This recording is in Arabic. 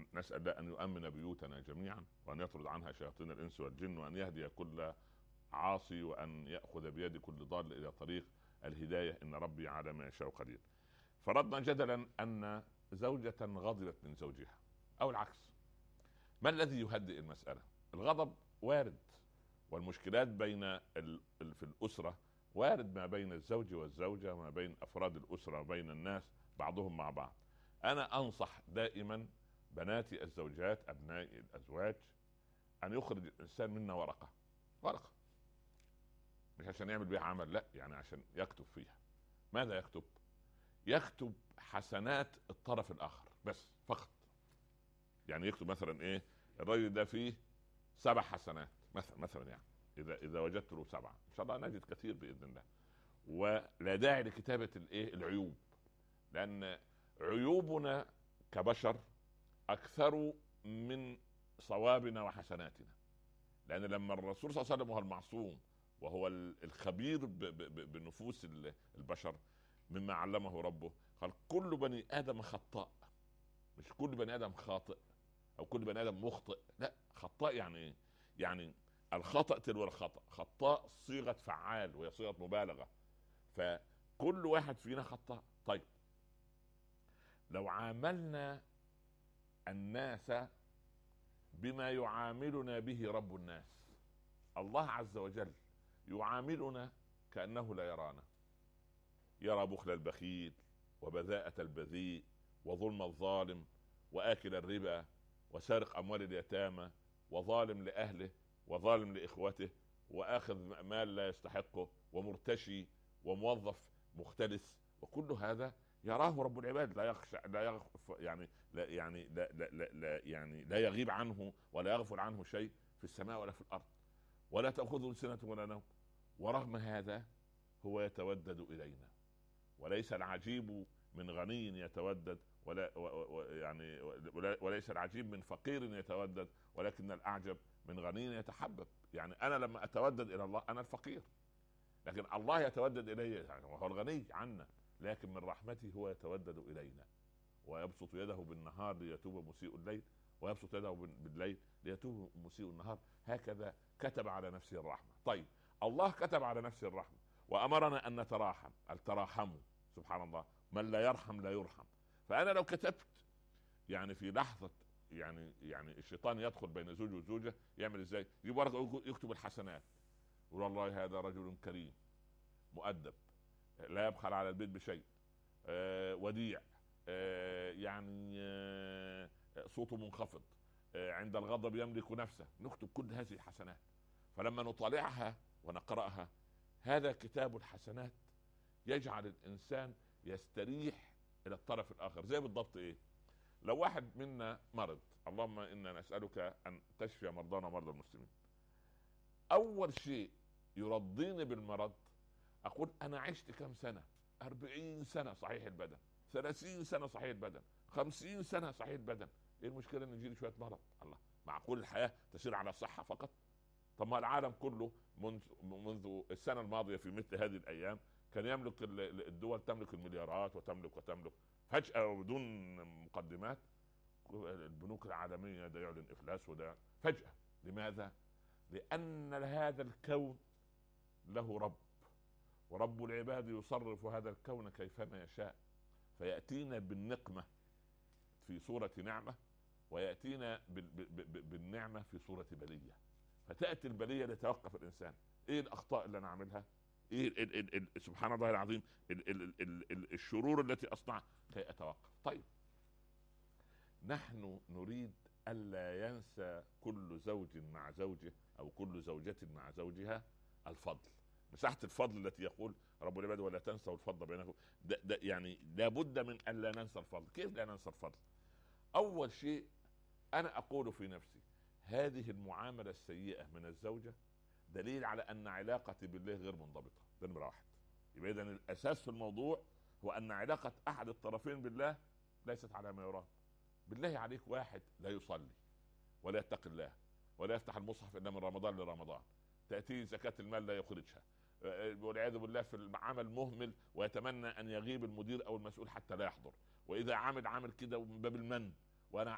نسأل الله أن يؤمن بيوتنا جميعا، وأن يطرد عنها شياطين الإنس والجن، وأن يهدي كل عاصي، وأن يأخذ بيد كل ضال إلى طريق الهداية، إن ربي على ما يشاء قدير. فرضنا جدلا أن زوجة غضبت من زوجها أو العكس، ما الذي يهدئ المسألة؟ الغضب وارد، والمشكلات في الأسرة وارد، ما بين الزوج والزوجة، ما بين أفراد الأسرة وبين الناس بعضهم مع بعض. أنا أنصح دائما بناتي الزوجات، أبنائي الأزواج، أن يخرج الإنسان منا ورقة، ورقة مش عشان يعمل بيها عمل، لا، يعني عشان يكتب فيها. ماذا يكتب؟ يكتب حسنات الطرف الآخر بس فقط. يعني يكتب مثلا إيه، الرجل ده فيه 7 حسنات مثلا يعني، إذا وجدت له 7 إن شاء الله نجد كثير بإذن الله. ولا داعي لكتابة الإيه العيوب، لأن عيوبنا كبشر أكثر من صوابنا وحسناتنا. لأن لما الرسول صلى الله عليه وسلم وهو المعصوم، وهو الخبير بنفوس البشر، مما علمه ربه، قال كل بني آدم خطاء. مش كل بني آدم خاطئ أو كل بني آدم مخطئ، لا، خطاء يعني إيه؟ يعني الخطأ تلو الخطأ، خطاء صيغة فعال وهي صيغة مبالغة، فكل واحد فينا خطاء. طيب، لو عاملنا الناس بما يعاملنا به رب الناس، الله عز وجل يعاملنا كأنه لا يرانا، يرى بخل البخيل، وبذاءة البذيء، وظلم الظالم، وآكل الربا، وسارق أموال اليتامى، وظالم لأهله، وظالم لإخوته، وآخذ مال لا يستحقه، ومرتشي، وموظف مختلس. وكل هذا يراه رب العباد، لا يخشى، لا يغف، يعني لا يعني لا يعني لا يغيب عنه ولا يغفل عنه شيء في السماء ولا في الأرض، ولا تأخذه سنة ولا نوم. ورغم هذا هو يتودد إلينا. وليس العجيب من غني يتودد، يعني وليس العجيب من فقير يتودد، ولكن الأعجب من غني يتحبب. يعني أنا لما أتودد إلى الله أنا الفقير، لكن الله يتودد إلي يعني وهو الغني عنا، لكن من رحمته هو يتودد إلينا، ويبسط يده بالنهار ليتوب مسيء الليل، ويبسط يده بالليل ليتوب مسيء النهار. هكذا كتب على نفسه الرحمة. طيب، الله كتب على نفسه الرحمة وأمرنا أن نتراحم، تراحموا. سبحان الله، من لا يرحم لا يرحم. فأنا لو كتبت يعني في لحظة، يعني الشيطان يدخل بين زوج وزوجة، يعمل ازاي؟ يجيب ورقة يكتب الحسنات، يقول والله هذا رجل كريم مؤدب، لا يبخل على البيت بشيء، وديع، صوته منخفض، عند الغضب يملك نفسه. نكتب كل هذه الحسنات، فلما نطالعها ونقرأها، هذا كتاب الحسنات يجعل الإنسان يستريح إلى الطرف الآخر. زي بالضبط إيه؟ لو واحد منا مرض، اللهم إنا نسألك أن تشفي مرضانا ومرضى المسلمين، أول شيء يرضيني بالمرض أقول أنا عشت كم سنة؟ 40 سنة صحيح البدن، 30 سنة صحيح البدن، 50 سنة صحيح البدن. إيه المشكلة إن يجيلي شوية مرض؟ الله، معقول الحياة تسير على الصحة فقط؟ طب ما العالم كله منذ السنة الماضية في مثل هذه الأيام كان يملك الدول تملك المليارات وتملك فجأة وبدون مقدمات البنوك العالمية ده يعلن إفلاس، وده فجأة. لماذا؟ لأن هذا الكون له رب، ورب العباد يصرف هذا الكون كيفما يشاء، فيأتينا بالنقمة في صورة نعمة، ويأتينا بالنعمة في صورة بلية. فتأتي البلية ليتوقف الإنسان، إيه الأخطاء اللي أنا أعملها، إيه سبحان الله العظيم، الشرور التي أصنعها، كي أتوقف. طيب، نحن نريد ألا ينسى كل زوج مع زوجه أو كل زوجة مع زوجها الفضل، مساحة الفضل التي يقول رب العباد ولا تنسوا الفضل بينكم. ده يعني لابد من ألا ننسى الفضل. كيف لا ننسى الفضل؟ أول شيء أنا أقول في نفسي هذه المعاملة السيئة من الزوجة دليل على أن علاقتي بالله غير منضبطة. ده نمرة واحد. يبقى إذن الأساس في الموضوع هو أن علاقة أحد الطرفين بالله ليست على ما يرام. بالله عليك، واحد لا يصلي ولا يتقي الله ولا يفتح المصحف إلا من رمضان لرمضان، تأتيه زكاة المال لا يخرجها، والعياذ بالله في العمل مهمل ويتمنى أن يغيب المدير أو المسؤول حتى لا يحضر، وإذا عمل كده من باب المن، وانا